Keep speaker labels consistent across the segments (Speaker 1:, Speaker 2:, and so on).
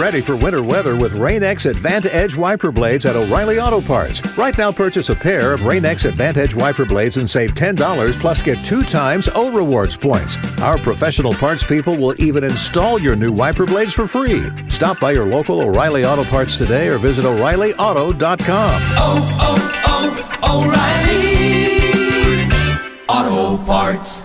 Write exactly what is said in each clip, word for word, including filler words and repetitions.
Speaker 1: ready for winter weather with Rain-X Advantage wiper blades at O'Reilly Auto Parts. Right now, purchase a pair of Rain-X Advantage wiper blades and save ten dollars plus get two times O Rewards points. Our professional parts people will even install your new wiper blades for free. Stop by your local O'Reilly Auto Parts today or visit O'Reilly Auto dot com.
Speaker 2: Oh, oh, oh, O'Reilly Auto Parts.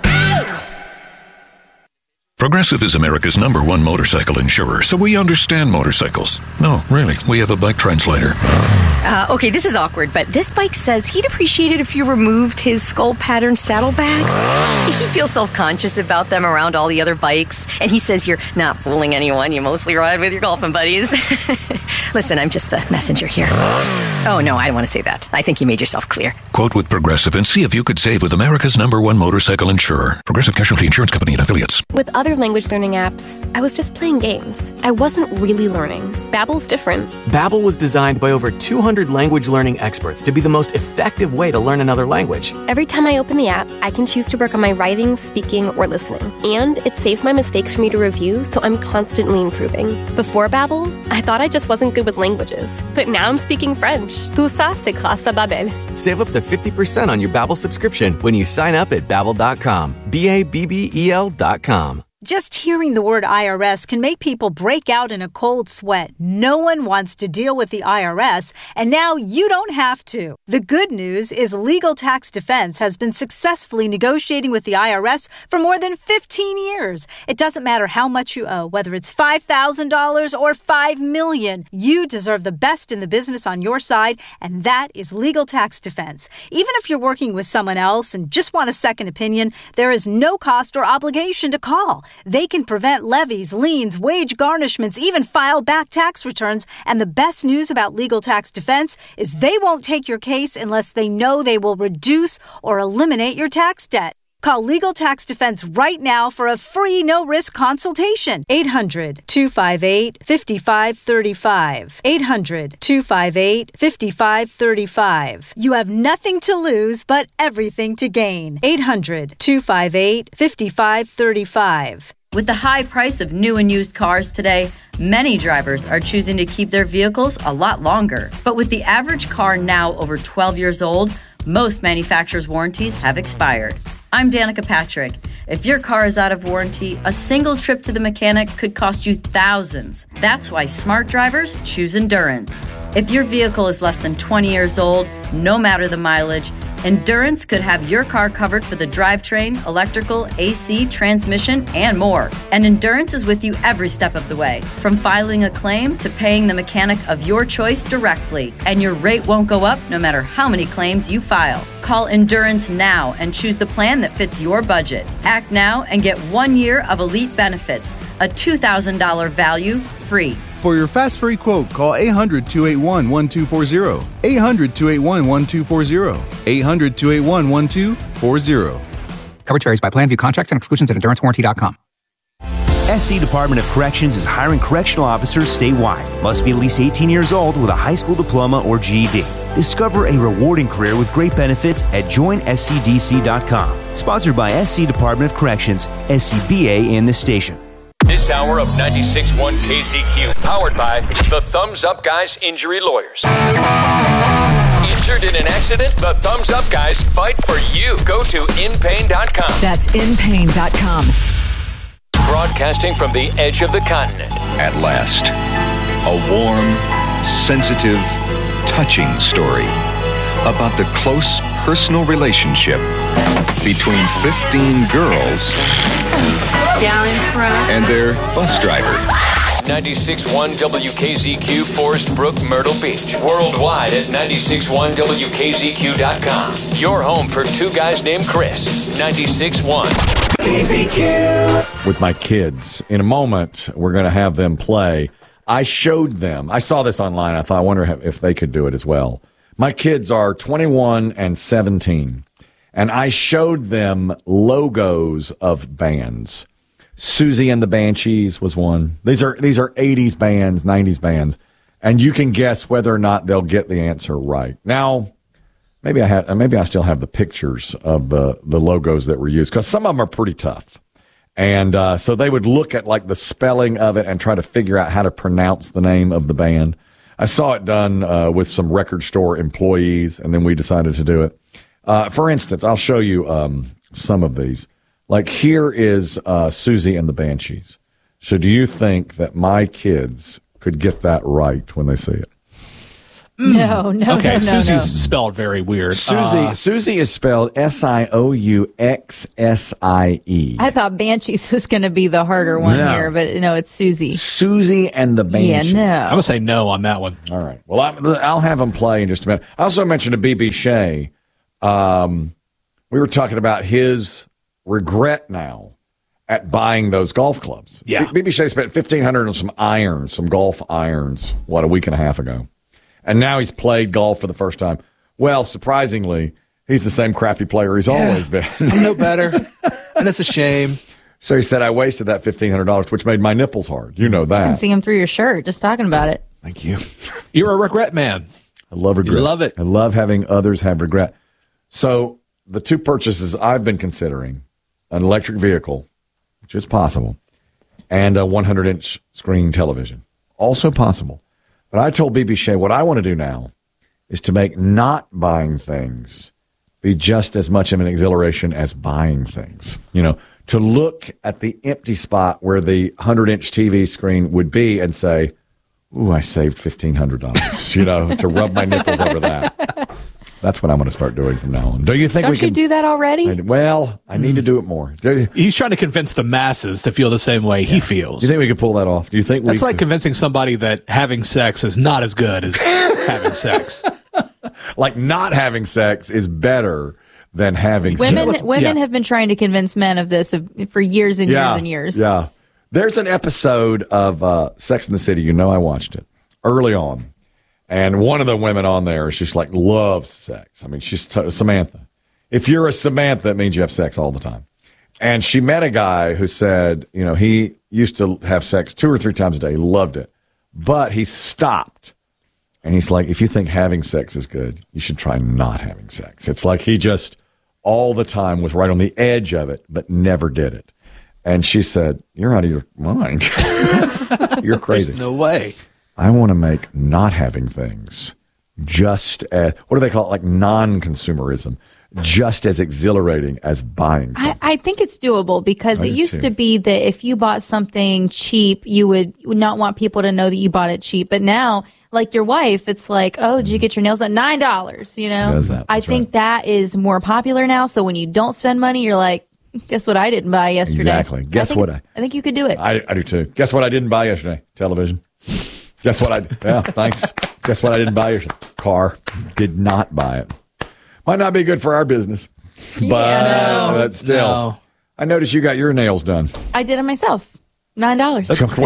Speaker 3: Progressive is America's number one motorcycle insurer, so we understand motorcycles. No, really, we have a bike translator.
Speaker 4: Uh, okay, this is awkward, but this bike says he'd appreciate it if you removed his skull pattern saddlebags. He feels self-conscious about them around all the other bikes, and he says you're not fooling anyone. You mostly ride with your golfing buddies. Listen, I'm just the messenger here. Oh, no, I don't want to say that. I think you made yourself clear.
Speaker 3: Quote with Progressive and see if you could save with America's number one motorcycle insurer. Progressive Casualty Insurance Company and Affiliates.
Speaker 5: With other language learning apps, I was just playing games. I wasn't really learning. Babbel's different.
Speaker 6: Babbel was designed by over two hundred language learning experts to be the most effective way to learn another language.
Speaker 5: Every time I open the app, I can choose to work on my writing, speaking, or listening. And it saves my mistakes for me to review, so I'm constantly improving. Before Babbel, I thought I just wasn't good with languages. But now I'm speaking French. Tout ça, c'est grâce à Babbel.
Speaker 6: Save up to fifty percent on your Babbel subscription when you sign up at Babbel dot com. B A B B E L dot com.
Speaker 7: Just hearing the word I R S can make people break out in a cold sweat. No one wants to deal with the I R S, and now you don't have to. The good news is Legal Tax Defense has been successfully negotiating with the I R S for more than fifteen years. It doesn't matter how much you owe, whether it's five thousand dollars or five million dollars. You deserve the best in the business on your side, and that is Legal Tax Defense. Even if you're working with someone else and just want a second opinion, there is no cost or obligation to call. They can prevent levies, liens, wage garnishments, even file back tax returns. And the best news about Legal Tax Defense is they won't take your case unless they know they will reduce or eliminate your tax debt. Call Legal Tax Defense right now for a free no-risk consultation. eight hundred, two five eight, five five three five. eight hundred, two five eight, five five three five. You have nothing to lose but everything to gain. eight hundred, two five eight, five five three five.
Speaker 8: With the high price of new and used cars today, many drivers are choosing to keep their vehicles a lot longer. But with the average car now over twelve years old, most manufacturers' warranties have expired. I'm Danica Patrick. If your car is out of warranty, a single trip to the mechanic could cost you thousands. That's why smart drivers choose Endurance. If your vehicle is less than twenty years old, no matter the mileage, Endurance could have your car covered for the drivetrain, electrical, A C, transmission, and more. And Endurance is with you every step of the way, from filing a claim to paying the mechanic of your choice directly. And your rate won't go up no matter how many claims you file. Call Endurance now and choose the plan that fits your budget. Act now and get one year of elite benefits, a two thousand dollars value free.
Speaker 9: For your fast free quote, call eight hundred, two eight one, one two four zero. eight hundred, two eight one, one two four zero. eight hundred, two eight one, one two four zero.
Speaker 10: Coverage varies by plan. View contracts and exclusions at endurance warranty dot com.
Speaker 11: S C Department of Corrections is hiring correctional officers statewide. Must be at least eighteen years old with a high school diploma or G E D. Discover a rewarding career with great benefits at join S C D C dot com. Sponsored by S C Department of Corrections, S C B A, and this station.
Speaker 12: This hour of ninety-six point one K Z Q, powered by the Thumbs Up Guys Injury Lawyers. Injured in an accident? The Thumbs Up Guys fight for you. Go to in pain dot com.
Speaker 13: That's in pain dot com.
Speaker 12: Broadcasting from the edge of the continent.
Speaker 14: At last, a warm, sensitive, touching story about the close personal relationship between fifteen girls and their bus driver.
Speaker 12: ninety-six point one W K Z Q, Forest Brook, Myrtle Beach. Worldwide at ninety-six point one W K Z Q dot com. Your home for two guys named Chris. ninety-six point one K Z Q.
Speaker 15: With my kids. In a moment, we're going to have them play. I showed them. I saw this online. I thought, I wonder if they could do it as well. My kids are twenty-one and seventeen. And I showed them logos of bands. Susie and the Banshees was one. These are these are eighties bands, nineties bands, and you can guess whether or not they'll get the answer right. Now, maybe I have, maybe I still have the pictures of the the logos that were used because some of them are pretty tough. And uh, so they would look at like the spelling of it and try to figure out how to pronounce the name of the band. I saw it done uh, with some record store employees, and then we decided to do it. Uh, for instance, I'll show you um, some of these. Like here is uh, Susie and the Banshees. So do you think that my kids could get that right when they see it?
Speaker 16: No, no,
Speaker 17: okay,
Speaker 16: no, no,
Speaker 17: Susie's
Speaker 16: no.
Speaker 17: spelled very weird.
Speaker 15: Susie
Speaker 17: Uh,
Speaker 15: Susie is spelled S I O U X S I E.
Speaker 16: I thought Banshees was going to be the harder one
Speaker 15: No.
Speaker 16: here, but no, it's Susie.
Speaker 15: Susie and the Banshees.
Speaker 16: Yeah, no.
Speaker 17: I'm going to say no on that one.
Speaker 15: All right. Well, I'm, I'll have them play in just a minute. I also mentioned to B B Shea, um, we were talking about his regret now at buying those golf clubs.
Speaker 17: Yeah.
Speaker 15: B B Shea spent fifteen hundred dollars on some irons, some golf irons, what, a week and a half ago. And now he's played golf for the first time. Well, surprisingly, he's the same crappy player he's
Speaker 17: Yeah.
Speaker 15: always been.
Speaker 17: I'm no better. And it's a shame.
Speaker 15: So he said, I wasted that fifteen hundred dollars, which made my nipples hard. You know
Speaker 16: I can
Speaker 15: that.
Speaker 16: see him through your shirt just talking about it.
Speaker 15: Thank you.
Speaker 17: You're a regret man.
Speaker 15: I love regret.
Speaker 17: You love it.
Speaker 15: I love having others have regret. So the two purchases I've been considering, an electric vehicle, which is possible, and a one hundred inch screen television, also possible. But I told B B Shea what I want to do now is to make not buying things be just as much of an exhilaration as buying things. You know, to look at the empty spot where the one hundred inch T V screen would be and say, ooh, I saved fifteen hundred dollars, you know, to rub my nipples over that. That's what I'm going to start doing from now on. Do you think
Speaker 16: Don't
Speaker 15: we
Speaker 16: you
Speaker 15: can
Speaker 16: do that already?
Speaker 15: I- well, I need to do it more. Do you,
Speaker 17: He's trying to convince the masses to feel the same way he feels.
Speaker 15: do you think we could pull that off? Do you think
Speaker 17: That's
Speaker 15: we
Speaker 17: like
Speaker 15: could-
Speaker 17: convincing somebody that having sex is not as good as having sex.
Speaker 15: like not having sex is better than having
Speaker 16: Women
Speaker 15: sex?
Speaker 16: women
Speaker 17: Yeah.
Speaker 16: have been trying to convince men of this of- for years and years and years.
Speaker 15: Yeah. There's an episode of uh, Sex and the City. You know, I watched it early on. And one of the women on there, she's like, loves sex. I mean, she's t- Samantha. If you're a Samantha, it means you have sex all the time. And she met a guy who said, you know, he used to have sex two or three times a day. He loved it. But he stopped. And he's like, if you think having sex is good, you should try not having sex. It's like he just all the time was right on the edge of it, but never did it. And she said, you're out of your mind. You're crazy.
Speaker 17: There's no way.
Speaker 15: I want to make not having things just as, what do they call it? Like non-consumerism, just as exhilarating as buying something.
Speaker 16: I, I think it's doable because
Speaker 15: I
Speaker 16: it
Speaker 15: do
Speaker 16: used
Speaker 15: too.
Speaker 16: to be that if you bought something cheap, you would, you would not want people to know that you bought it cheap. But now, like your wife, it's like, oh, did you get your nails done? Nine dollars. You know,
Speaker 15: does that.
Speaker 16: I
Speaker 15: That's
Speaker 16: think that is more popular now. So when you don't spend money, you're like, guess what I didn't buy yesterday?
Speaker 15: Exactly. Guess
Speaker 16: I think
Speaker 15: what
Speaker 16: it's-
Speaker 15: I-
Speaker 16: I think you could do it.
Speaker 15: I, I do too. Guess what I didn't buy yesterday? Television. Guess what I, yeah, thanks. Guess what I didn't buy yesterday? Car. Did not buy it. Might not be good for our business, but
Speaker 16: Yeah, no.
Speaker 15: but still.
Speaker 17: No.
Speaker 15: I noticed you got your nails done.
Speaker 16: I did it myself. Nine dollars.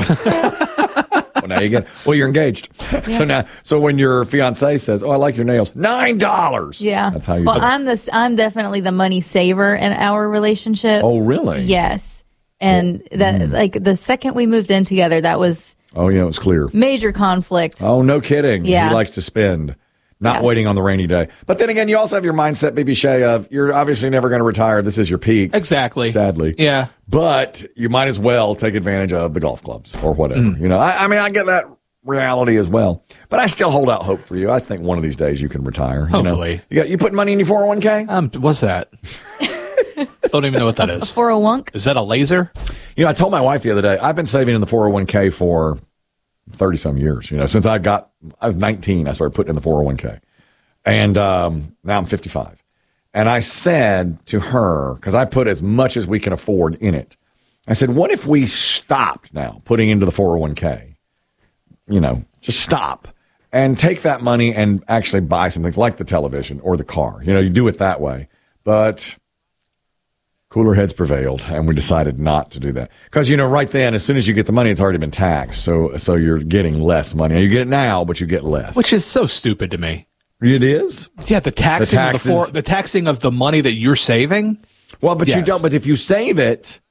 Speaker 15: Well, now you get. Well, you're engaged. So now, so when your fiance says, "Oh, I like your nails," nine dollars.
Speaker 16: Yeah.
Speaker 15: That's how you.
Speaker 16: Well,
Speaker 15: do it.
Speaker 16: I'm the I'm definitely the money saver in our relationship.
Speaker 15: Oh, really?
Speaker 16: Yes. And that like the second we moved in together, that was
Speaker 15: Oh, yeah, it was clear.
Speaker 16: major conflict.
Speaker 15: Oh, no kidding.
Speaker 16: Yeah.
Speaker 15: He likes to spend, not
Speaker 16: Yeah.
Speaker 15: waiting on the rainy day. But then again, you also have your mindset, B B Shea, of you're obviously never going to retire. This is your peak.
Speaker 17: Exactly.
Speaker 15: Sadly.
Speaker 17: Yeah.
Speaker 15: But you might as well take advantage of the golf clubs or whatever.
Speaker 17: Mm.
Speaker 15: You know, I, I mean, I get that reality as well. But I still hold out hope for you. I think one of these days you can retire. You know?
Speaker 17: Hopefully.
Speaker 15: You, got, you putting money in your four oh one k?
Speaker 17: Um, what's that? Don't even know what that is.
Speaker 16: four oh one?
Speaker 17: Is that a laser?
Speaker 15: You know, I told my wife the other day, I've been saving in the four oh one k for thirty some years. You know, since I got, I was nineteen, I started putting in the four oh one k. And um, now I'm fifty-five. And I said to her, because I put as much as we can afford in it, I said, what if we stopped now putting into the four oh one k? You know, just stop and take that money and actually buy some things like the television or the car. You know, you do it that way. But cooler heads prevailed, and we decided not to do that. Because, you know, right then, as soon as you get the money, it's already been taxed. So so you're getting less money. You get it now, but you get less.
Speaker 17: Which is so stupid to me.
Speaker 15: It is?
Speaker 17: Yeah, the taxing,
Speaker 15: The
Speaker 17: of the, for, the taxing of the money that you're saving.
Speaker 15: Well, but you
Speaker 17: Yes.
Speaker 15: don't. But if you save it,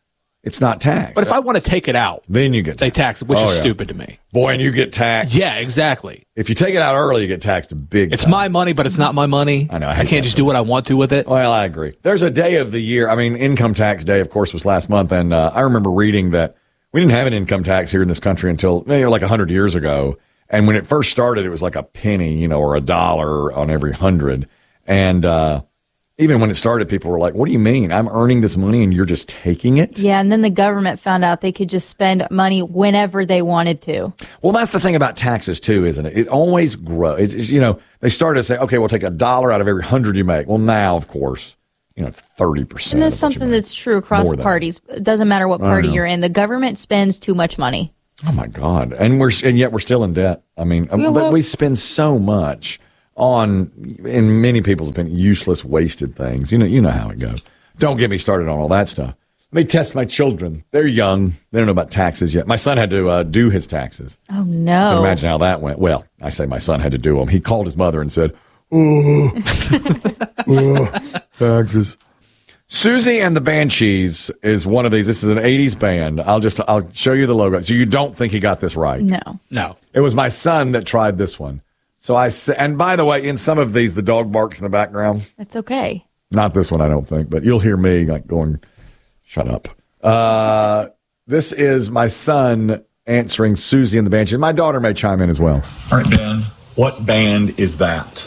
Speaker 15: it's not taxed.
Speaker 17: But if I want to take it out,
Speaker 15: then you get taxed.
Speaker 17: They tax it, which
Speaker 15: Oh,
Speaker 17: is
Speaker 15: yeah.
Speaker 17: stupid to me.
Speaker 15: Boy, and you get taxed.
Speaker 17: Yeah, exactly.
Speaker 15: If you take it out early, you get taxed a big
Speaker 17: It's
Speaker 15: time.
Speaker 17: my money, but it's not my money.
Speaker 15: I know. I
Speaker 17: I,
Speaker 15: hate
Speaker 17: can't
Speaker 15: that
Speaker 17: just do what I want to with it.
Speaker 15: Well, I agree. There's a day of the year. I mean, income tax day, of course, was last month. And uh, I remember reading that we didn't have an income tax here in this country until maybe like one hundred years ago. And when it first started, it was like a penny, you know, or a dollar on every hundred. And uh, even when it started, people were like, what do you mean? I'm earning this money and you're just taking it?
Speaker 16: Yeah, and then the government found out they could just spend money whenever they wanted to.
Speaker 15: Well, that's the thing about taxes, too, isn't it? It always grows. It's, you know, they started to say, okay, we'll take a dollar out of every hundred you make. Well, now, of course, you know, it's thirty percent.
Speaker 16: And that's something that's true across
Speaker 15: More than-
Speaker 16: parties. It doesn't matter what
Speaker 15: I
Speaker 16: party
Speaker 15: know.
Speaker 16: you're in. The government spends too much money.
Speaker 15: Oh my God! And we're and yet we're still in debt. I mean,
Speaker 16: Yeah, well-
Speaker 15: we spend so much on, in many people's opinion, useless, wasted things. You know, you know how it goes. Don't get me started on all that stuff. Let me test my children. They're young. They don't know about taxes yet. My son had to uh, do his taxes.
Speaker 16: Oh, no.
Speaker 15: So imagine how that went. Well, I say my son had to do them. He called his mother and said, "Oh, oh taxes." Susie and the Banshees is one of these. This is an eighties band. I'll just I'll show you the logo. So you don't think he got this right?
Speaker 16: No.
Speaker 17: No.
Speaker 15: It was my son that tried this one. So I sa- and by the way, in some of these, the dog barks in the background.
Speaker 16: That's okay.
Speaker 15: Not this one, I don't think, but you'll hear me like going, "Shut up." Uh, this is my son answering Susie and the Banshees. My daughter may chime in as well.
Speaker 18: All right, Ben. What band is that?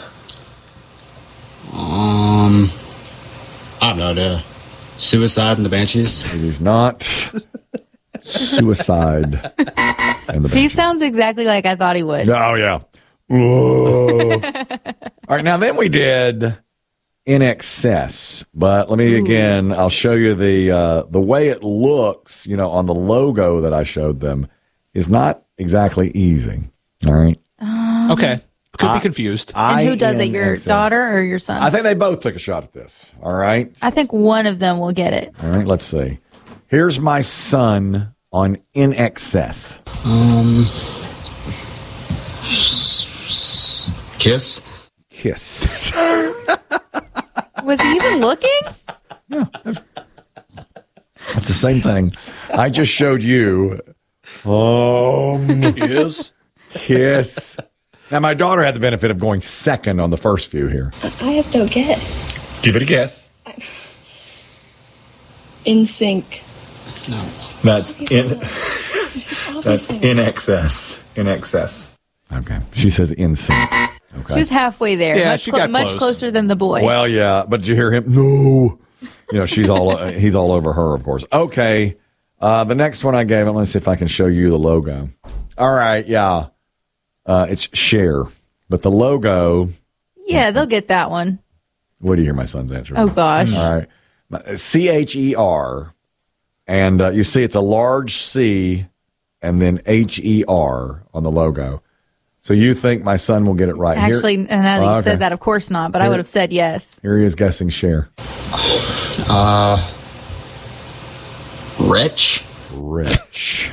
Speaker 19: Um, I have no idea. Suicide and the Banshees?
Speaker 15: It is not Suicide and the
Speaker 16: He
Speaker 15: Banshees.
Speaker 16: sounds exactly like I thought he would.
Speaker 15: Oh, yeah. Whoa. All right, now then we did In Excess, but let me
Speaker 16: Ooh.
Speaker 15: again, I'll show you the uh, the way it looks, you know, on the logo that I showed them is not exactly easy. All right.
Speaker 16: Um,
Speaker 17: Okay. Could
Speaker 15: I-
Speaker 17: be confused.
Speaker 16: And who does it,
Speaker 15: In
Speaker 16: your
Speaker 15: Excess.
Speaker 16: daughter or your son?
Speaker 15: I think they both took a shot at this. All right.
Speaker 16: I think one of them will get it.
Speaker 15: All right, let's see. Here's my son on In Excess.
Speaker 19: Um, Kiss?
Speaker 15: Kiss.
Speaker 16: Was he even looking?
Speaker 15: That's the same thing. I just showed you. Um,
Speaker 17: Yes.
Speaker 15: Kiss. Now, my daughter had the benefit of going second on the first few here.
Speaker 20: I have no guess.
Speaker 18: Give it a guess.
Speaker 20: In sync.
Speaker 18: That's in.
Speaker 20: Obviously.
Speaker 18: That's in excess. In excess.
Speaker 15: Okay. She says in sync. Okay.
Speaker 16: She was halfway there.
Speaker 15: Yeah,
Speaker 16: much
Speaker 15: she
Speaker 16: clo-
Speaker 15: got
Speaker 16: much
Speaker 15: close.
Speaker 16: closer than the boy.
Speaker 15: Well, yeah, but did you hear him? No. You know, she's all uh, he's all over her, of course. Okay. Uh, the next one I gave him, let's see if I can show you the logo. All right, yeah. Uh, it's Cher. But the logo,
Speaker 16: Yeah, they'll get that one.
Speaker 15: what do you hear my son's answer?
Speaker 16: Oh, gosh.
Speaker 15: All right. C H E R. And uh, you see it's a large C and then H E R on the logo. So you think my son will get it right. Here-
Speaker 16: Actually, and now that
Speaker 15: Oh,
Speaker 16: you
Speaker 15: okay.
Speaker 16: said that, of course not, but I
Speaker 15: Here-
Speaker 16: would have said yes.
Speaker 15: Here he is guessing Cher.
Speaker 19: Uh, Rich?
Speaker 15: Rich.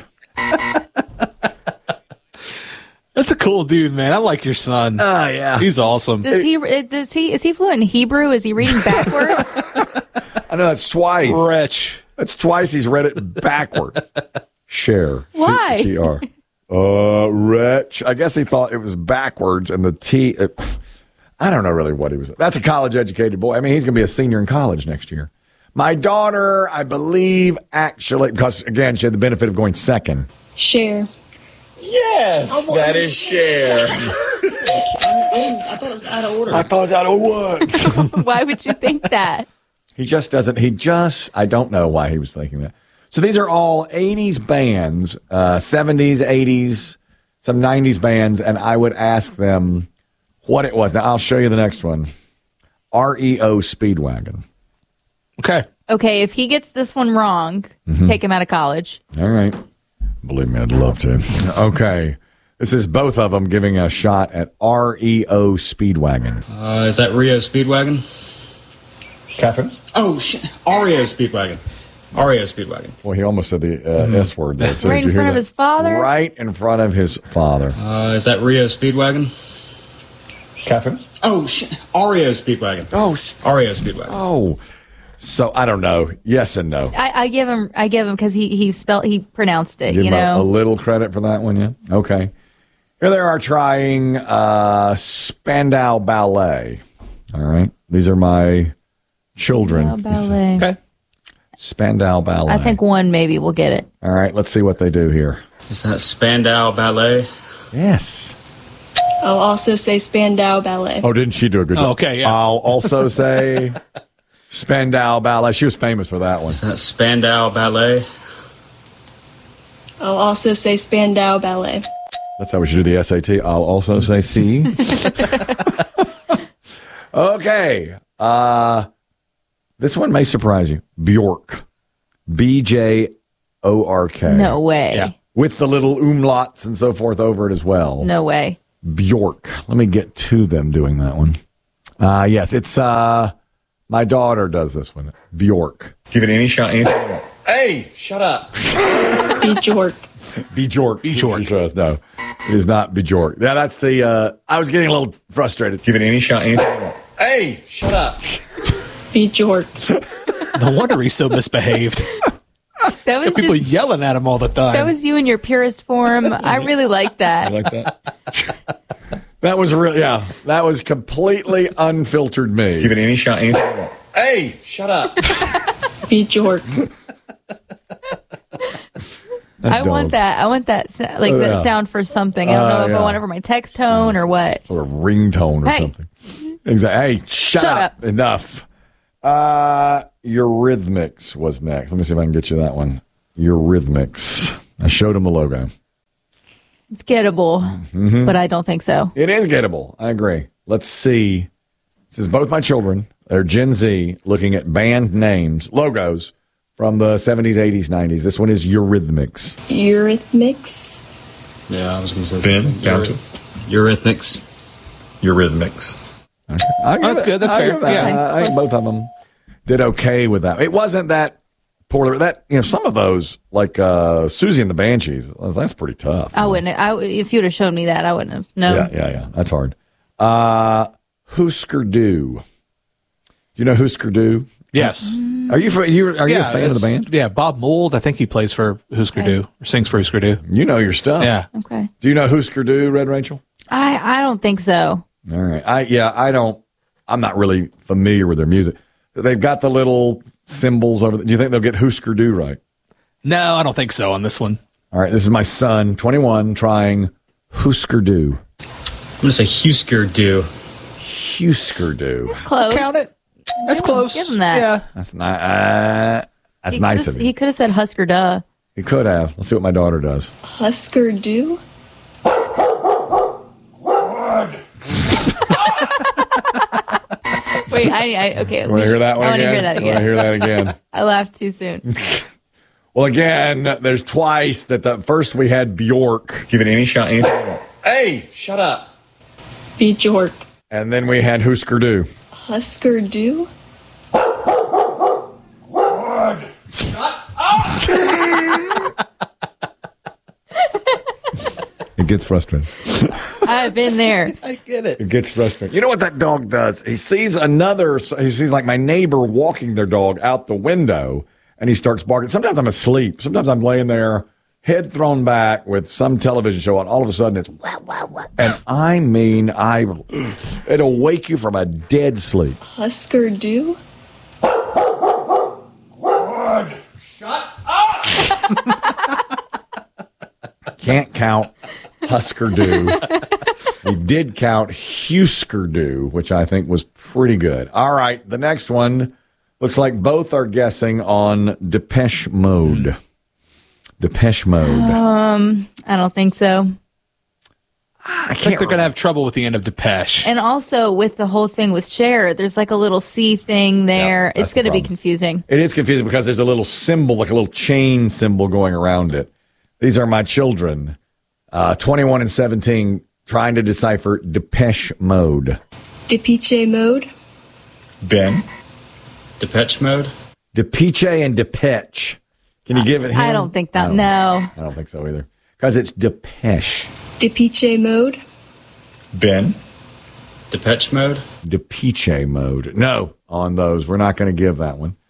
Speaker 17: That's a cool dude, man. I like your son.
Speaker 15: Oh, yeah.
Speaker 17: He's awesome.
Speaker 16: Does he? Does he? Is he fluent in Hebrew? Is he reading backwards?
Speaker 15: I know that's twice.
Speaker 17: Rich.
Speaker 15: That's twice he's read it backwards. Cher.
Speaker 16: Why?
Speaker 15: C H E R. Uh, Rich. I guess he thought it was backwards and the T. It, I don't know really what he was. That's a college educated boy. I mean, he's going to be a senior in college next year. My daughter, I believe, actually, because again, she had the benefit of going second.
Speaker 20: Share.
Speaker 18: Yes, that is Cher.
Speaker 19: I thought it was out of order.
Speaker 15: I thought it was out of what?
Speaker 16: Why would you think that?
Speaker 15: He just doesn't. He just, I don't know why he was thinking that. So these are all eighties bands, uh, seventies, eighties, some nineties bands, and I would ask them what it was. Now, I'll show you the next one. R E O Speedwagon.
Speaker 17: Okay.
Speaker 16: Okay, if he gets this one wrong,
Speaker 15: Mhm.
Speaker 16: take him out of college.
Speaker 15: All right. Believe me, I'd love to. Okay. This is both of them giving a shot at R E O Speedwagon.
Speaker 19: Uh, is that Rio Speedwagon?
Speaker 18: Catherine?
Speaker 19: Oh, shit. Oreo Speedwagon. Oreo Speedwagon.
Speaker 15: Well, he almost said the uh, S word there, too.
Speaker 16: Right
Speaker 15: Did
Speaker 16: in
Speaker 15: you hear
Speaker 16: front of
Speaker 15: that?
Speaker 16: his father?
Speaker 15: Right in front of his father.
Speaker 19: Uh, is that Rio Speedwagon?
Speaker 18: Catherine?
Speaker 19: Oh, shit. Oreo Speedwagon.
Speaker 15: Oh,
Speaker 19: Oreo Speedwagon.
Speaker 15: Oh. So I don't know. Yes and no.
Speaker 16: I, I give him. I give him because he he spelled he pronounced it.
Speaker 15: Give
Speaker 16: you
Speaker 15: him
Speaker 16: know,
Speaker 15: a, a little credit for that one. Yeah. Okay. Here they are trying uh, Spandau Ballet. All right. These are my children.
Speaker 16: Spandau Ballet.
Speaker 17: Okay.
Speaker 15: Spandau Ballet.
Speaker 16: I think one maybe will get it.
Speaker 15: All right. Let's see what they do here.
Speaker 19: Is that Spandau Ballet?
Speaker 15: Yes.
Speaker 20: I'll also say Spandau Ballet.
Speaker 15: Oh, didn't she do a good job?
Speaker 17: Oh, okay, yeah.
Speaker 15: I'll also say Spandau Ballet. She was famous for that one.
Speaker 19: Is that Spandau Ballet?
Speaker 20: I'll also say Spandau Ballet.
Speaker 15: That's how we should do the S A T. I'll also say C. Okay. Uh, this one may surprise you. Bjork. B J O R K.
Speaker 16: No way.
Speaker 17: Yeah.
Speaker 15: With the little umlauts and so forth over it as well.
Speaker 16: No way.
Speaker 15: Bjork. Let me get to them doing that one. Uh, yes, it's uh, my daughter does this one. Bjork.
Speaker 18: Give it any shot. Anything. Hey, shut up.
Speaker 20: Bjork.
Speaker 15: Bjork. Bjork. She says no. It is not Bjork. Yeah, that's the. Uh, I was getting a little frustrated.
Speaker 18: Give it any shot. Anything. Hey, shut up.
Speaker 20: Bjork.
Speaker 17: No wonder he's so misbehaved.
Speaker 16: That was
Speaker 17: people
Speaker 16: just,
Speaker 17: yelling at him all the time.
Speaker 16: that was you in your purest form. I really like that.
Speaker 15: You like that? That was real. Yeah, that was completely unfiltered me.
Speaker 18: Give it any shot. Anything. Hey, shut up.
Speaker 20: Bjork.
Speaker 16: I want that. I want that sa- like
Speaker 15: Oh,
Speaker 16: that
Speaker 15: yeah.
Speaker 16: sound for something. I don't know
Speaker 15: Uh,
Speaker 16: if
Speaker 15: yeah.
Speaker 16: I want it for my text tone or what.
Speaker 15: Sort of ringtone or
Speaker 16: Hey.
Speaker 15: something. Exactly. Hey, shut,
Speaker 16: Shut
Speaker 15: up.
Speaker 16: up.
Speaker 15: Enough. Uh, Eurythmics was next. Let me see if I can get you that one. Eurythmics. I showed them the logo.
Speaker 16: It's gettable,
Speaker 15: Mhm.
Speaker 16: but I don't think so.
Speaker 15: It is gettable. I agree. Let's see. This is both my children. They're Gen Z looking at band names, logos from the seventies, eighties, nineties. This one is Eurythmics.
Speaker 20: Eurythmics.
Speaker 19: Yeah, I was going to say
Speaker 18: Ben,
Speaker 19: something.
Speaker 18: count it.
Speaker 19: Eurythmics.
Speaker 18: Eurythmics.
Speaker 15: Okay. I'll give
Speaker 17: that's
Speaker 15: it-
Speaker 17: good. That's
Speaker 15: I'll
Speaker 17: fair.
Speaker 15: give that.
Speaker 17: Yeah.
Speaker 15: I think both of them did okay with that. It wasn't that poorly. That you know, some of those like uh, Susie and the Banshees. That's pretty tough.
Speaker 16: I wouldn't. I, if you'd have shown me that, I wouldn't have. No.
Speaker 15: Yeah, yeah, yeah. That's hard. Uh, Husker Du. Do you know Husker Du?
Speaker 17: Yes.
Speaker 15: Are you you are you
Speaker 17: yeah,
Speaker 15: a fan of the
Speaker 17: it's-
Speaker 15: band?
Speaker 17: Yeah, Bob Mould. I think he plays for Husker
Speaker 16: Okay.
Speaker 17: Du or sings for Husker Du.
Speaker 15: You know your stuff.
Speaker 17: Yeah.
Speaker 16: Okay.
Speaker 15: Do you know Husker Du, Red Rachel?
Speaker 16: I, I don't think so.
Speaker 15: All right. I yeah, I don't. I'm not really familiar with their music. They've got the little symbols over. The, do you think they'll get Husker Du right?
Speaker 17: No, I don't think so on this one.
Speaker 15: All right. This is my son, twenty-one, trying Husker Du.
Speaker 19: I'm going to say Husker Du.
Speaker 15: Husker Du.
Speaker 16: It's close.
Speaker 17: Count it. That's
Speaker 16: Give him-
Speaker 17: close.
Speaker 16: Give him that.
Speaker 17: Yeah.
Speaker 15: That's not. Uh, that's
Speaker 16: He
Speaker 15: nice
Speaker 16: could've-
Speaker 15: of you.
Speaker 16: He could have said Husker Duh.
Speaker 15: He could have. Let's see what my daughter does.
Speaker 20: Husker Du.
Speaker 16: Wait, I, I okay.
Speaker 15: You want to hear that one
Speaker 16: I want to
Speaker 15: again?
Speaker 16: hear that
Speaker 15: You want to
Speaker 16: again.
Speaker 15: hear that again?
Speaker 16: I laughed too soon.
Speaker 15: Well, again, there's twice that the first we had Bjork,
Speaker 18: Give it any shot. Anything. Hey, shut up.
Speaker 20: Bjork.
Speaker 15: and then we had Husker Du.
Speaker 20: Husker Du.
Speaker 15: It gets frustrating.
Speaker 16: I've been there.
Speaker 17: I get it.
Speaker 15: It gets frustrating. You know what that dog does? He sees another, he sees like my neighbor walking their dog out the window, and he starts barking. Sometimes I'm asleep. Sometimes I'm laying there, head thrown back with some television show on. All of a sudden it's wah, wah, wah. And I mean, I, it'll wake you from a dead sleep.
Speaker 20: Husker Du.
Speaker 15: Can't count Husker Du. We did count Husker Du, which I think was pretty good. All right, the next one looks like both are guessing on Depeche Mode. Depeche Mode.
Speaker 16: Um, I don't think so.
Speaker 17: I think they're going to have trouble with the end of Depeche.
Speaker 16: And also with the whole thing with Cher, there's like a little C thing there.
Speaker 15: that's
Speaker 16: It's going to
Speaker 15: the
Speaker 16: be
Speaker 15: problem.
Speaker 16: confusing.
Speaker 15: It is confusing because there's a little symbol, like a little chain symbol going around it. These are my children, uh, twenty-one and seventeen, trying to decipher Depeche Mode.
Speaker 20: Depeche Mode.
Speaker 18: Ben.
Speaker 19: Depeche Mode.
Speaker 15: Depeche and Depeche. Can you give it him?
Speaker 16: I don't think that.
Speaker 15: I don't-
Speaker 16: No.
Speaker 15: I don't think so either. Because it's Depeche.
Speaker 20: Depeche Mode.
Speaker 18: Ben.
Speaker 19: Depeche Mode.
Speaker 15: Depeche Mode. No, on those. We're not going to give that one.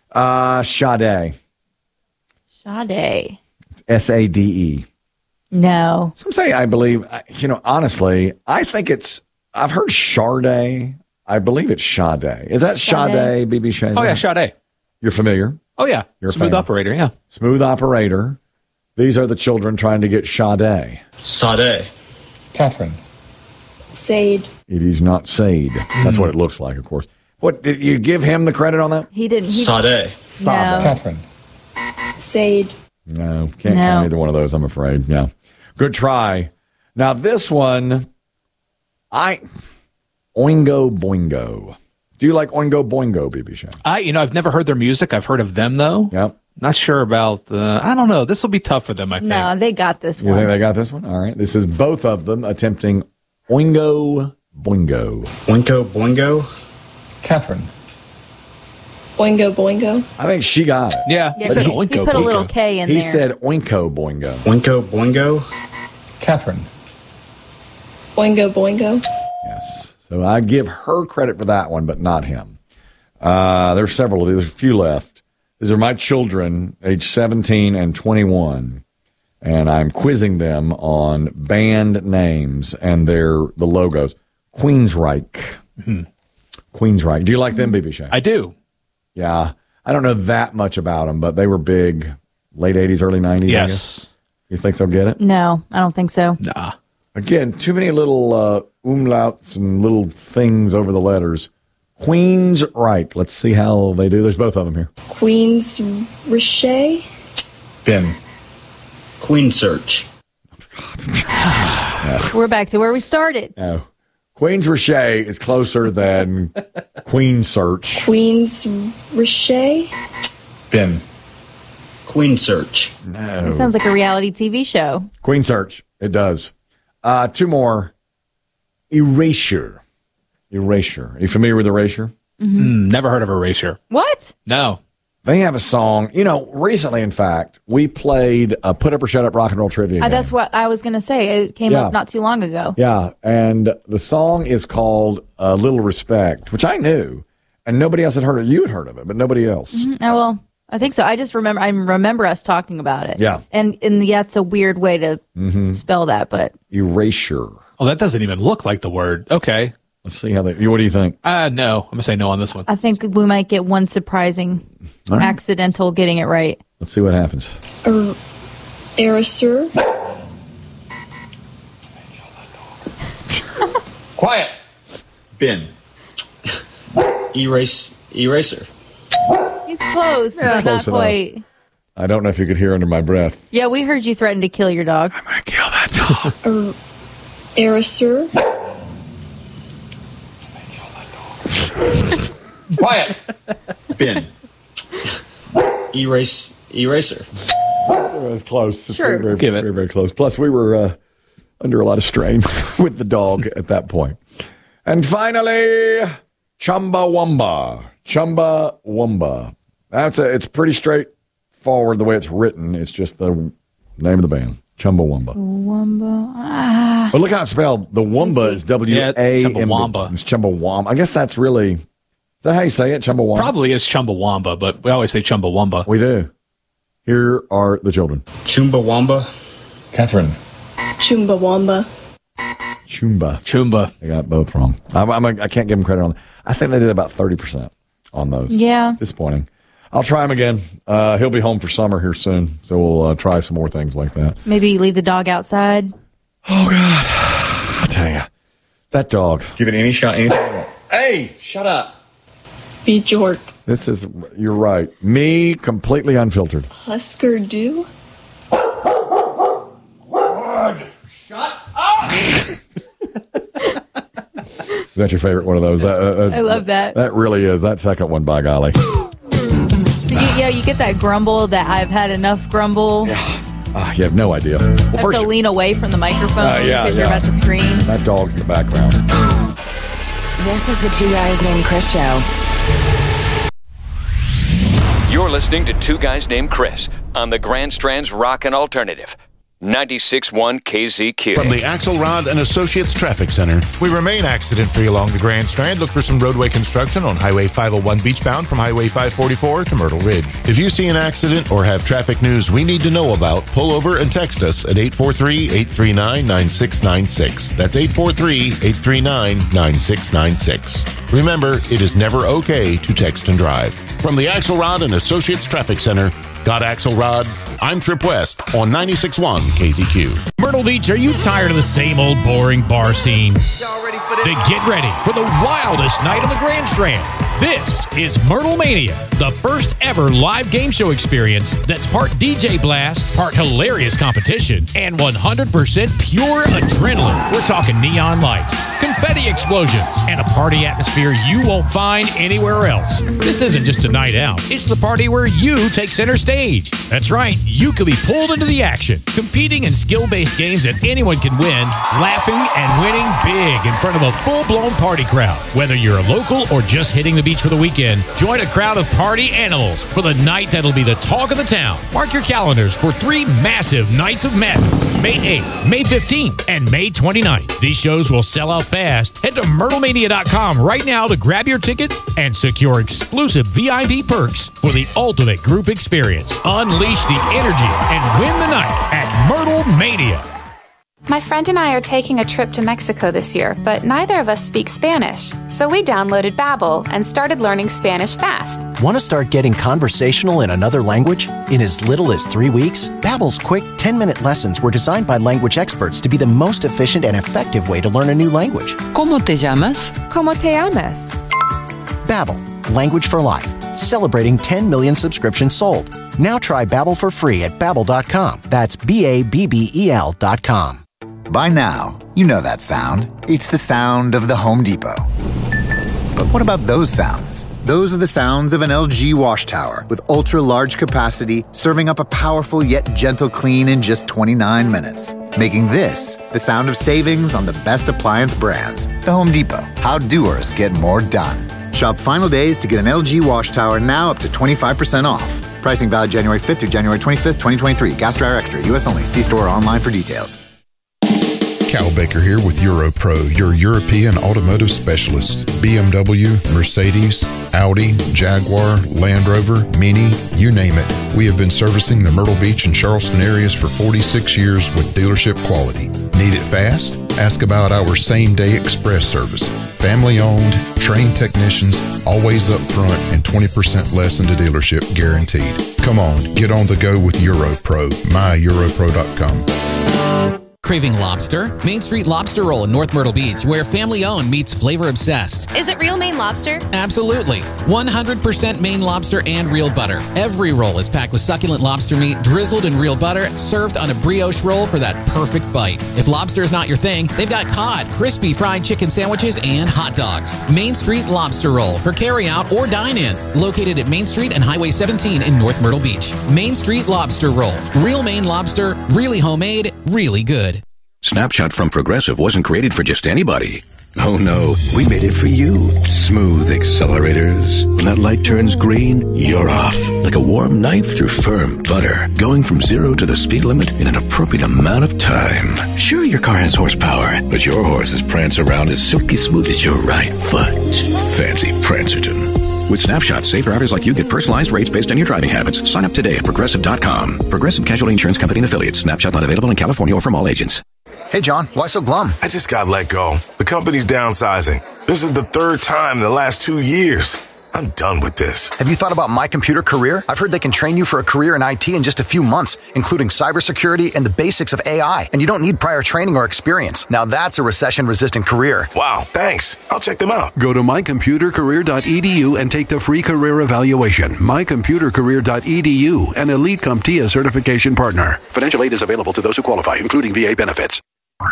Speaker 15: Uh, Sade.
Speaker 16: Sade.
Speaker 15: S A D E.
Speaker 16: No.
Speaker 15: Some say, I believe, you know, honestly, I think it's, I've heard Sade. I believe it's Sade. Is that Sade,
Speaker 16: Sade.
Speaker 15: B B Sade?
Speaker 17: Oh, yeah, Sade.
Speaker 15: You're familiar?
Speaker 17: Oh, yeah.
Speaker 15: You're a
Speaker 17: Smooth
Speaker 15: fan.
Speaker 17: operator, yeah.
Speaker 15: Smooth operator. These are the children trying to get Sade.
Speaker 19: Sade.
Speaker 14: Catherine.
Speaker 20: Sade.
Speaker 15: It is not Sade. That's what it looks like, of course. What, did you give him the credit on that?
Speaker 16: He didn't. He,
Speaker 19: Sade.
Speaker 16: No.
Speaker 14: Catherine.
Speaker 20: Sade.
Speaker 15: No, can't
Speaker 16: No.
Speaker 15: count either one of those, I'm afraid. Yeah. Good try. Now, this one, I, Oingo Boingo. Do you like Oingo Boingo, B B Shane?
Speaker 17: I, you know, I've never heard their music. I've heard of them, though.
Speaker 15: Yep.
Speaker 17: Not sure about, uh, I don't know. This will be tough for them, I think.
Speaker 16: No, they got this
Speaker 15: You
Speaker 16: one.
Speaker 15: think they got this one? All right. This is both of them attempting Oingo Boingo.
Speaker 19: Oingo Boingo.
Speaker 14: Catherine.
Speaker 20: Boingo boingo.
Speaker 15: I think she got it.
Speaker 17: Yeah,
Speaker 16: Yeah,
Speaker 17: he said
Speaker 16: he,
Speaker 17: Oinko
Speaker 16: he put a
Speaker 17: Boingo.
Speaker 16: little K in
Speaker 15: He
Speaker 16: there.
Speaker 15: said Oinko Boingo.
Speaker 19: Oingo Boingo.
Speaker 14: Catherine.
Speaker 20: Boingo boingo.
Speaker 15: Yes. So I give her credit for that one, but not him. Uh, there's several. There's a few left. These are my children, age seventeen and twenty-one, and I'm quizzing them on band names and their the logos. Queensryche.
Speaker 17: Mm-hmm.
Speaker 15: Queensryche. Do you like them, B B Shane?
Speaker 17: I do.
Speaker 15: Yeah. I don't know that much about them, but they were big late eighties, early nineties. I guess.
Speaker 17: Yes.
Speaker 15: You think they'll get it?
Speaker 16: No, I don't think so.
Speaker 17: Nah.
Speaker 15: Again, too many little uh, umlauts and little things over the letters. Queensryche. Let's see how they do. There's both of them here.
Speaker 20: Queen's Riche.
Speaker 14: Ben.
Speaker 19: Queen Search.
Speaker 16: We're back to where we started.
Speaker 15: No. Queen's Riche is closer than Queen Search.
Speaker 20: Queen's Riche.
Speaker 14: Ben.
Speaker 19: Queen Search.
Speaker 15: No.
Speaker 16: It sounds like a reality T V show.
Speaker 15: Queen Search. It does. Uh, two more. Erasure. Erasure. Are you familiar with Erasure?
Speaker 17: Mm, never heard of Erasure.
Speaker 16: What?
Speaker 17: No.
Speaker 15: They have a song. You know, recently, in fact, we played a Put Up or Shut Up rock and roll trivia
Speaker 16: Uh,
Speaker 15: game.
Speaker 16: that's what I was going to say. It came
Speaker 15: Yeah.
Speaker 16: up not too long ago.
Speaker 15: Yeah, and the song is called A Little Respect, which I knew, and nobody else had heard it. You had heard of it, but nobody else.
Speaker 16: Mhm. Oh, well, I think so. I just remember I remember us talking about it.
Speaker 15: Yeah.
Speaker 16: And and yeah, it's a weird way to
Speaker 15: Mm-hmm.
Speaker 16: spell that, but
Speaker 15: Erasure.
Speaker 17: Oh, that doesn't even look like the word. Okay.
Speaker 15: Let's see how they. What do you think?
Speaker 17: Uh, no. I'm going to say no on this one.
Speaker 16: I think we might get one surprising
Speaker 15: All right.
Speaker 16: accidental getting it right.
Speaker 15: Let's see what happens.
Speaker 20: Er, Erasure.
Speaker 14: Quiet.
Speaker 19: Ben. Erase. Eraser.
Speaker 16: He's close, but
Speaker 15: close
Speaker 16: not
Speaker 15: enough.
Speaker 16: quite.
Speaker 15: I don't know if you could hear under my breath.
Speaker 16: Yeah, we heard you threaten to kill your dog.
Speaker 15: I'm going to kill that dog.
Speaker 20: Er, Erasure.
Speaker 14: Quiet.
Speaker 19: Ben. Erase. Eraser.
Speaker 15: It was close. It's
Speaker 16: Sure.
Speaker 15: very, very,
Speaker 17: Give it.
Speaker 15: very, very close. Plus, we were uh, under a lot of strain with the dog at that point. And finally, Chumbawamba. Chumbawamba. That's a. It's pretty straightforward the way it's written. It's just the name of the band, Chumbawamba.
Speaker 16: Wumba. Ah.
Speaker 15: But look how it's spelled. The Wumba is W
Speaker 17: Yeah,
Speaker 15: A M B.
Speaker 17: Chumbawamba.
Speaker 15: It's Chumbawamba. I guess that's really. Is that how you say it? Chumbawamba.
Speaker 17: Probably is Chumbawamba, but we always say Chumbawamba.
Speaker 15: We do. Here are the children.
Speaker 19: Chumbawamba.
Speaker 14: Catherine.
Speaker 20: Chumbawamba.
Speaker 15: Chumba.
Speaker 17: Chumba.
Speaker 15: They got both wrong. I'm, I'm, I can't give them credit on that. I think they did about thirty percent on those.
Speaker 16: Yeah.
Speaker 15: Disappointing. I'll try him again. Uh, he'll be home for summer here soon, so we'll uh, try some more things like that.
Speaker 16: Maybe leave the dog outside.
Speaker 15: Oh, God. I tell you, that dog.
Speaker 14: Give it any shot. Anything. Hey, shut up.
Speaker 20: Be Jork.
Speaker 15: This is, you're right. Me, completely unfiltered.
Speaker 20: Husker Du.
Speaker 15: Is that your favorite one of those? That, uh, uh,
Speaker 16: I love that.
Speaker 15: That really is. That second one, by golly.
Speaker 16: You, yeah, you get that grumble that I've had enough grumble.
Speaker 15: Ah, you have no idea. Well,
Speaker 16: You have
Speaker 15: first,
Speaker 16: to lean away from the microphone
Speaker 15: Uh, yeah,
Speaker 16: because you're
Speaker 15: yeah.
Speaker 16: about to scream.
Speaker 15: that dog's in the background.
Speaker 13: This is the Two Guys Named Chris Show.
Speaker 12: You're listening to Two Guys Named Chris on the Grand Strand's Rock and Alternative. ninety-six point one K Z Q.
Speaker 21: From the Axelrod and Associates Traffic Center, we remain accident-free along the Grand Strand. Look for some roadway construction on Highway five oh one beachbound from Highway five forty-four to Myrtle Ridge. If you see an accident or have traffic news we need to know about, pull over and text us at eight four three, eight three nine, nine six nine six. That's eight four three, eight three nine, nine six nine six. Remember, it is never okay to text and drive. From the Axelrod and Associates Traffic Center, got Axelrod. I'm Trip West on ninety-six point one K Z Q.
Speaker 22: Myrtle Beach, are you tired of the same old boring bar scene?
Speaker 23: Y'all ready for this?
Speaker 22: Then get ready for the wildest night on the Grand Strand. This is Myrtle Mania, the first ever live game show experience that's part D J blast, part hilarious competition, and one hundred percent pure adrenaline. We're talking neon lights, confetti explosions, and a party atmosphere you won't find anywhere else. This isn't just a night out. It's the party where you take center stage. That's right. You could be pulled into the action, competing in skill-based games that anyone can win, laughing and winning big in front of a full-blown party crowd. Whether you're a local or just hitting the beach for the weekend, join a crowd of party animals for the night that'll be the talk of the town. Mark your calendars for three massive Nights of Madness, May eighth, May fifteenth, and May twenty-ninth. These shows will sell out fast. Head to myrtle mania dot com right now to grab your tickets and secure exclusive V I P perks for the ultimate group experience. Unleash the energy and win the night at Myrtle Mania.
Speaker 24: My friend and I are taking a trip to Mexico this year, but neither of us speak Spanish. So we downloaded Babbel and started learning Spanish fast.
Speaker 25: Want to start getting conversational in another language? In as little as three weeks, Babbel's quick ten-minute lessons were designed by language experts to be the most efficient and effective way to learn a new language.
Speaker 26: ¿Cómo te llamas?
Speaker 27: ¿Cómo te llamas?
Speaker 25: Babbel, language for life. Celebrating ten million subscriptions sold. Now try Babbel for free at babbel dot com. That's B A B B E L dot com.
Speaker 28: By now, you know that sound. It's the sound of the Home Depot. But what about those sounds? Those are the sounds of an L G wash tower with ultra-large capacity, serving up a powerful yet gentle clean in just twenty-nine minutes. Making this the sound of savings on the best appliance brands. The Home Depot. How doers get more done. Shop final days to get an L G wash tower now up to twenty-five percent off. Pricing valid January fifth through January twenty-fifth, twenty twenty-three. Gas Dryer Extra. U S only. See store or online for details.
Speaker 29: Cal Baker here with EuroPro, your European automotive specialist. B M W, Mercedes, Audi, Jaguar, Land Rover, Mini, you name it. We have been servicing the Myrtle Beach and Charleston areas for forty-six years with dealership quality. Need it fast? Ask about our same-day express service. Family-owned, trained technicians, always up front, and twenty percent less than the dealership guaranteed. Come on, get on the go with EuroPro, my europro dot com.
Speaker 30: Craving lobster? Main Street Lobster Roll in North Myrtle Beach, where family-owned meets flavor-obsessed.
Speaker 5: Is it real Maine lobster?
Speaker 30: Absolutely. one hundred percent Maine lobster and real butter. Every roll is packed with succulent lobster meat, drizzled in real butter, served on a brioche roll for that perfect bite. If lobster is not your thing, they've got cod, crispy fried chicken sandwiches, and hot dogs. Main Street Lobster Roll for carry-out or dine-in. Located at Main Street and Highway seventeen in North Myrtle Beach. Main Street Lobster Roll. Real Maine lobster, really homemade, really good.
Speaker 31: Snapshot from Progressive wasn't created for just anybody. Oh no, we made it for you. Smooth accelerators. When that light turns green, you're off. Like a warm knife through firm butter. Going from zero to the speed limit in an appropriate amount of time. Sure, your car has horsepower, but your horses prance around as silky smooth as your right foot. Fancy Prancerton. With Snapshot, safe drivers like you get personalized rates based on your driving habits. Sign up today at Progressive dot com. Progressive Casualty Insurance Company and Affiliates. Snapshot not available in California or from all agents.
Speaker 32: Hey, John, why so glum?
Speaker 33: I just got let go. The company's downsizing. This is the third time in the last two years. I'm done with this.
Speaker 32: Have you thought about My Computer Career? I've heard they can train you for a career in I T in just a few months, including cybersecurity and the basics of A I. And you don't need prior training or experience. Now that's a recession-resistant career.
Speaker 33: Wow, thanks. I'll check them out.
Speaker 34: Go to my computer career dot e d u and take the free career evaluation. my computer career dot e d u, an Elite CompTIA certification partner. Financial aid is available to those who qualify, including V A benefits.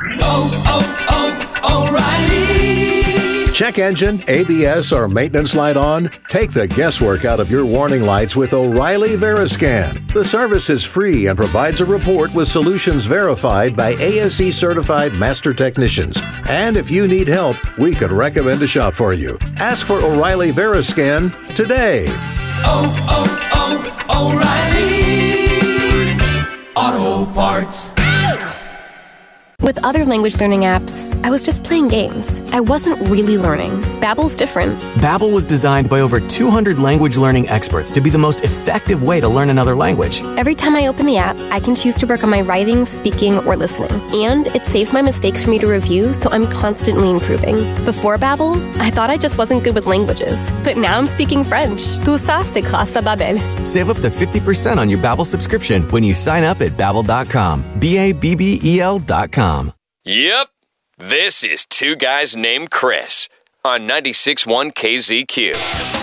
Speaker 2: Oh, oh, O'Reilly.
Speaker 1: Check engine, A B S, or maintenance light on? Take the guesswork out of your warning lights with O'Reilly Veriscan. The service is free and provides a report with solutions verified by A S E certified master technicians. And if you need help, we could recommend a shop for you. Ask for O'Reilly Veriscan today.
Speaker 2: Oh, oh, oh, O'Reilly Auto Parts.
Speaker 5: With other language learning apps, I was just playing games. I wasn't really learning. Babbel's different.
Speaker 3: Babbel was designed by over two hundred language learning experts to be the most effective way to learn another language.
Speaker 5: Every time I open the app, I can choose to work on my writing, speaking, or listening. And it saves my mistakes for me to review, so I'm constantly improving. Before Babbel, I thought I just wasn't good with languages. But now I'm speaking French. Tout ça, c'est grâce à Babbel.
Speaker 4: Save up to fifty percent on your Babbel subscription when you sign up at babbel dot com. B A B B E L dot com.
Speaker 12: Yep. This is Two Guys Named Chris on ninety-six point one K Z Q.